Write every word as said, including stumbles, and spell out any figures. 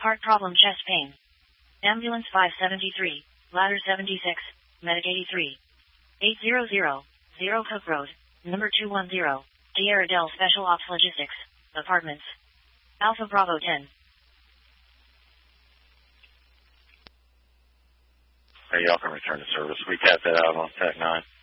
Heart problem, chest pain. Ambulance five seventy-three, ladder seventy-six, medic eighty-three. eight hundred, zero Cook Road, number two one zero, Tierra del Special Ops Logistics, Apartments. Alpha Bravo ten. Hey, y'all can return to service. We tapped that out on Tech nine.